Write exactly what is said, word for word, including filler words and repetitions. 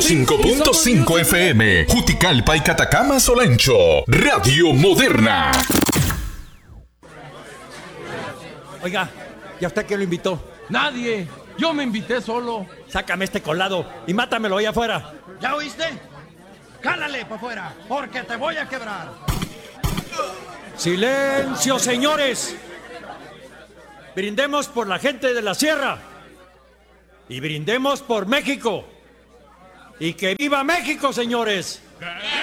ciento cinco punto cinco F M, Juticalpa y Catacama Solancho, Radio Moderna. Oiga, ¿y a usted quién lo invitó? Nadie, yo me invité solo. Sácame este colado y mátamelo ahí afuera. ¿Ya oíste? Cálale para afuera, porque te voy a quebrar. ¡Silencio, señores! Brindemos por la gente de la sierra. Y brindemos por México. ¡Y que viva México, señores!